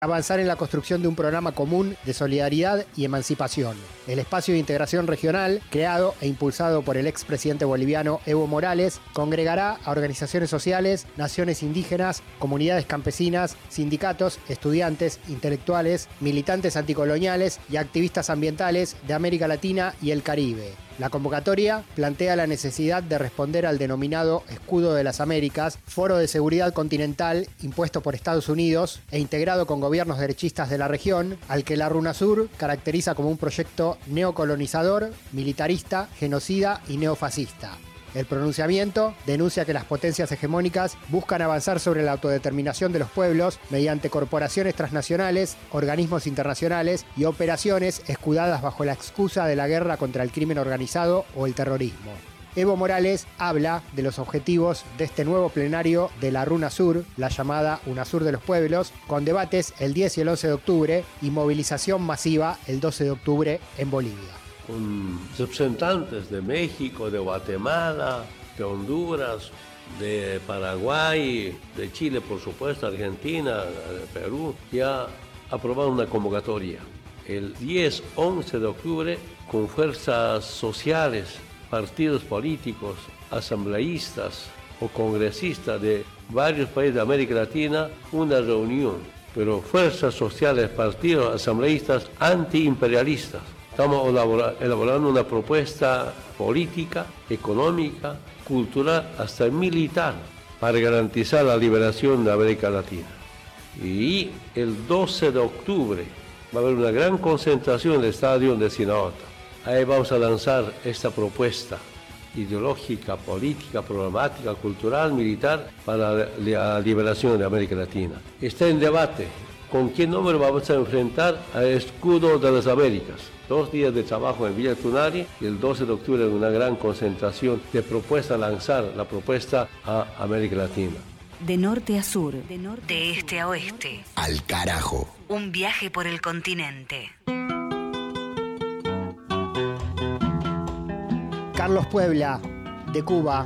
Avanzar en la construcción de un programa común de solidaridad y emancipación. El espacio de integración regional, creado e impulsado por el expresidente boliviano Evo Morales, congregará a organizaciones sociales, naciones indígenas, comunidades campesinas, sindicatos, estudiantes, intelectuales, militantes anticoloniales y activistas ambientales de América Latina y el Caribe. La convocatoria plantea la necesidad de responder al denominado Escudo de las Américas, foro de seguridad continental impuesto por Estados Unidos e integrado con gobiernos derechistas de la región, al que la RUNASUR caracteriza como un proyecto neocolonizador, militarista, genocida y neofascista. El pronunciamiento denuncia que las potencias hegemónicas buscan avanzar sobre la autodeterminación de los pueblos mediante corporaciones transnacionales, organismos internacionales y operaciones escudadas bajo la excusa de la guerra contra el crimen organizado o el terrorismo. Evo Morales habla de los objetivos de este nuevo plenario de la RUNASUR, la llamada UNASUR de los Pueblos, con debates el 10 y el 11 de octubre y movilización masiva el 12 de octubre en Bolivia. Con representantes de México, de Guatemala, de Honduras, de Paraguay, de Chile, por supuesto, Argentina, de Perú, ya aprobaron una convocatoria. El 10-11 de octubre, con fuerzas sociales, partidos políticos, asambleístas o congresistas de varios países de América Latina, una reunión, pero fuerzas sociales, partidos, asambleístas antiimperialistas. Estamos elaborando una propuesta política, económica, cultural, hasta militar, para garantizar la liberación de América Latina. Y el 12 de octubre va a haber una gran concentración en el estadio de Sinaloa. Ahí vamos a lanzar esta propuesta ideológica, política, programática, cultural, militar, para la liberación de América Latina. Está en debate con qué nombre vamos a enfrentar al Escudo de las Américas. 2 días de trabajo en Villa Tunari y el 12 de octubre una gran concentración de propuesta, lanzar la propuesta a América Latina. De norte a sur, de este a oeste. Al carajo. Un viaje por el continente. Carlos Puebla, de Cuba.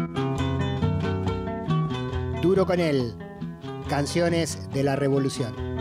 Duro con él. Canciones de la Revolución.